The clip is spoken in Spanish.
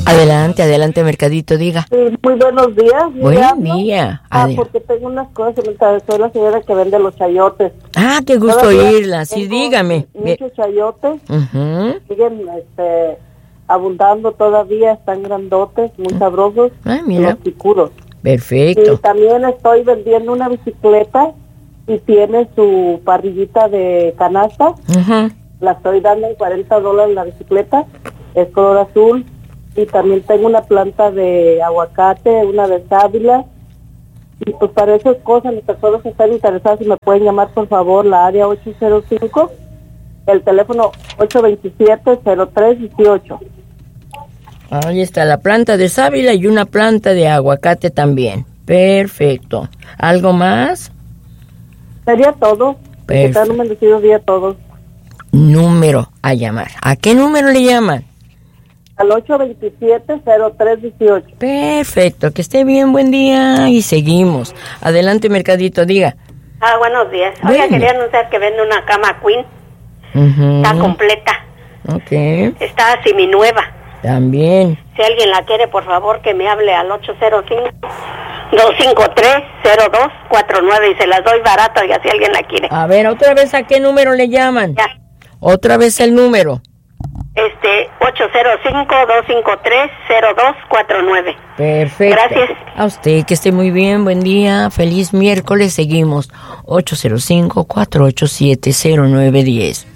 Adelante, adelante, Mercadito, diga. Sí, muy buenos días. Buen día. Porque tengo unas cosas, soy la señora que vende los chayotes. Ah, qué gusto oírla, sí, dígame. Muchos chayotes, Uh-huh. siguen abundando todavía, están grandotes, muy sabrosos, mira. los picudos. Perfecto. Y también estoy vendiendo una bicicleta y tiene su parrillita de canasta. Uh-huh. La estoy dando en $40 la bicicleta, es color azul. Y también tengo una planta de aguacate, una de sábila. Y pues para esas cosas, las personas que están interesadas, si me pueden llamar por favor, la área 805, el teléfono 827-0318. Ahí está la planta de sábila y una planta de aguacate también. Perfecto. ¿Algo más? Sería todo. Que tengan un bendecido día a todos. Número a llamar. ¿A qué número le llaman? Al 827-0318. Perfecto, que esté bien, buen día y seguimos. Adelante, Mercadito, diga. Buenos días. Oiga, quería anunciar que vende una cama Queen. Uh-huh. Está completa. Ok. Está seminueva. También. Si alguien la quiere, por favor, que me hable al 805-253-0249 y se las doy barato, oiga, si alguien la quiere. A ver, otra vez, ¿a qué número le llaman? Ya. Otra vez el número. 805-253-0249. Perfecto. Gracias. A usted, que esté muy bien, buen día, feliz miércoles, seguimos. 805-487-0910.